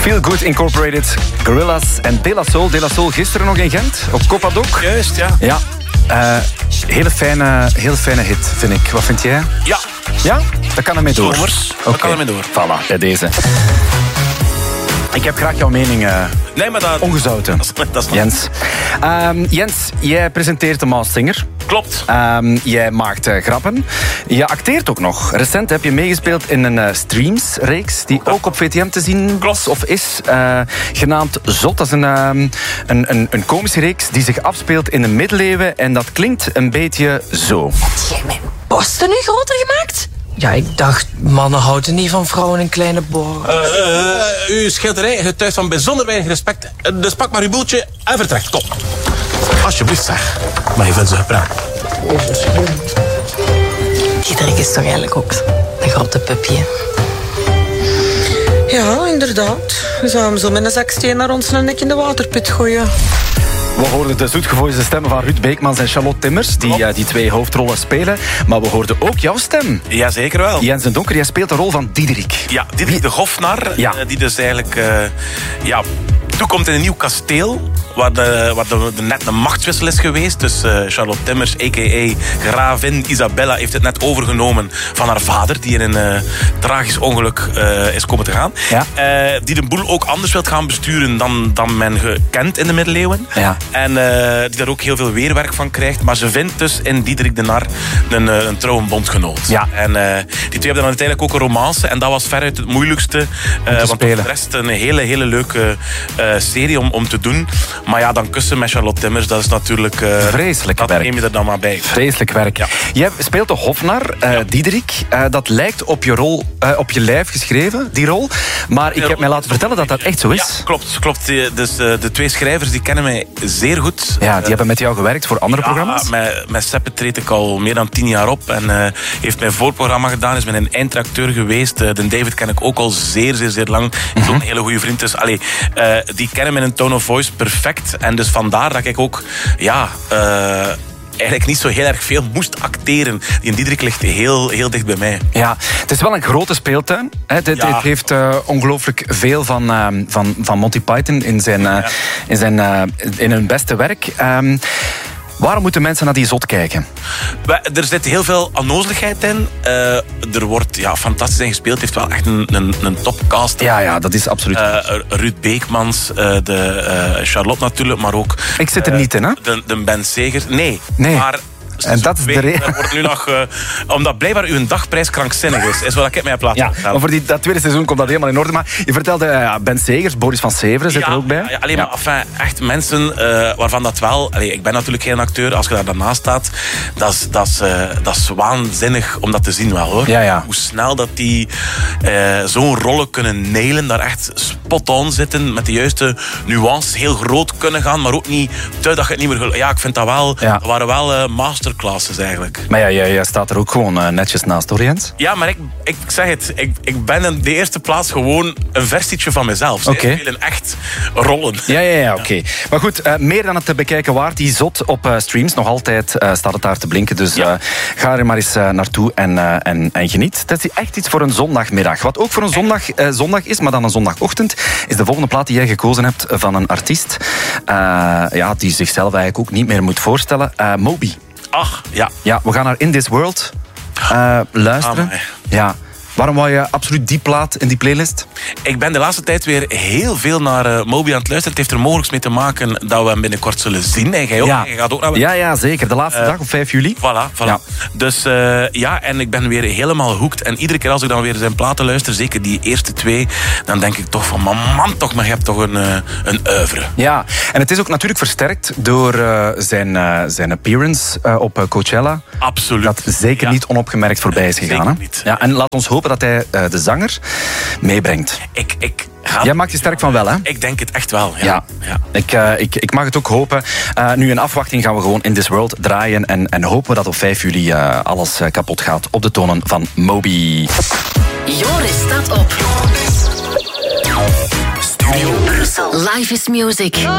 Feel Good Incorporated, Gorillaz en De La Soul. De La Soul gisteren nog in Gent, op Copa Doc. Juist, ja. Ja. Hele fijne hit, vind ik. Wat vind jij? Ja. Ja? Dat kan ermee door. Zomers, dat kan ermee door. Voilà, bij deze. Ik heb graag jouw mening Nee, maar dat... ongezouten. Dat is Jens. Jens, jij presenteert de Masked Singer. Klopt. Jij maakt grappen. Je acteert ook nog. Recent heb je meegespeeld in een streamsreeks die ook op VTM te zien was of is. Genaamd Zot. Dat is een komische reeks die zich afspeelt in de middeleeuwen. En dat klinkt een beetje zo. Heb jij mijn borsten nu groter gemaakt? Ja, ik dacht, mannen houden niet van vrouwen in kleine boren. Uw schilderij getuigt van bijzonder weinig respect. Dus pak maar uw boeltje en vertrekt. Kom. Alsjeblieft, zeg. Maar je vindt ze gepraat. Diederik is toch eigenlijk ook een grote pupje. Ja, inderdaad. We zouden hem zo met een zaksteen naar ons nek in de waterput gooien. We hoorden de zoetgevoelige stemmen van Ruud Beekmans en Charlotte Timmers, die twee hoofdrollen spelen. Maar we hoorden ook jouw stem. Jazeker wel. Jens den Donker, jij speelt de rol van Diederik. Ja, Diederik de Hofnar, die dus eigenlijk toekomt in een nieuw kasteel, waar net een machtswissel is geweest. Dus Charlotte Timmers, a.k.a. gravin Isabella, heeft het net overgenomen van haar vader, die in een tragisch ongeluk is komen te gaan. Ja. Die de boel ook anders wil gaan besturen dan men gekend in de middeleeuwen. Ja. En die daar ook heel veel weerwerk van krijgt. Maar ze vindt dus in Diederik de Nar een trouwe bondgenoot. Ja. En die twee hebben dan uiteindelijk ook een romance. En dat was veruit het moeilijkste. Want voor de rest een hele leuke serie om te doen. Maar ja, dan kussen met Charlotte Timmers, dat is natuurlijk... Vreselijk werk. Dat neem je er dan maar bij. Vreselijk werk. Ja. Jij speelt de Hofnar, Diederik. Dat lijkt op je rol, op je lijf geschreven, die rol. Maar ik heb mij laten vertellen dat dat echt zo is. Ja, klopt. Dus de twee schrijvers, die kennen mij zeer goed. Ja, die hebben met jou gewerkt voor andere programma's? Met Seppe treed ik al meer dan 10 jaar op. En heeft mijn voorprogramma gedaan, is met een eindredacteur geweest. De David ken ik ook al zeer lang. Is ook een hele goede vriend. Dus die kennen me in Tone of Voice perfect. En dus vandaar dat ik ook eigenlijk niet zo heel erg veel moest acteren. Die in Diederik ligt heel dicht bij mij. Ja, het is wel een grote speeltuin. Het heeft ongelooflijk veel van Monty Python in hun beste werk. Waarom moeten mensen naar die Zot kijken? Er zit heel veel onnozeligheid in. Er wordt fantastisch in gespeeld. Het heeft wel echt een topcast. Ja, dat is absoluut. Ruud Beekmans, Charlotte natuurlijk, maar ook... Ik zit er niet in, hè? De Ben Segers. Nee. Maar... En dat is de reden. Wordt nu nog, omdat blijkbaar uw dagprijs krankzinnig is wat ik mij heb laten vertellen. Maar voor dat tweede seizoen komt dat helemaal in orde. Maar je vertelde Ben Segers, Boris van Severen zit er ook bij. Ja, alleen maar echt mensen waarvan dat wel... ik ben natuurlijk geen acteur, als je daar daarnaast staat, dat is waanzinnig om dat te zien wel, hoor. Ja. Hoe snel dat die zo'n rollen kunnen nailen, daar echt spot-on zitten, met de juiste nuances, heel groot kunnen gaan, maar ook niet dat je het niet meer... Ja, ik vind dat wel... Dat waren wel masterclasses eigenlijk. Maar jij staat er ook gewoon netjes naast, hoor, Jens? Ja, maar ik zeg het, ik ben in de eerste plaats gewoon een versietje van mezelf. Okay. Ik speel echt rollen. Ja, oké. Maar goed, meer dan het te bekijken waard, die Zot op streams. Nog altijd staat het daar te blinken, dus ga er maar eens naartoe en geniet. Dat is echt iets voor een zondagmiddag. Wat ook voor een zondag is, maar dan een zondagochtend, is de volgende plaat die jij gekozen hebt van een artiest die zichzelf eigenlijk ook niet meer moet voorstellen. Moby. Ach, ja. Ja, we gaan naar In This World luisteren. Ja. Waarom wou je absoluut die plaat in die playlist? Ik ben de laatste tijd weer heel veel naar Moby aan het luisteren. Het heeft er mogelijk mee te maken dat we hem binnenkort zullen zien. En jij ook. Ja. Jij gaat ook naar... Ja, zeker. De laatste dag op 5 juli. Voilà. Ja. Dus en ik ben weer helemaal hooked. En iedere keer als ik dan weer zijn platen luister, zeker die eerste 2, dan denk ik toch van, man toch, maar je hebt toch een oeuvre. Ja, en het is ook natuurlijk versterkt door zijn appearance op Coachella. Absoluut. Dat zeker niet onopgemerkt voorbij is gegaan. Hè? Niet. Ja, en laat ons hopen dat hij de zanger meebrengt. Jij maakt je sterk van wel, hè? Ik denk het echt wel, ja. Ik mag het ook hopen. Nu in afwachting gaan we gewoon In This World draaien en hopen we dat op 5 juli alles kapot gaat op de tonen van Moby. Joris staat op. Studio Brussel. Life is music.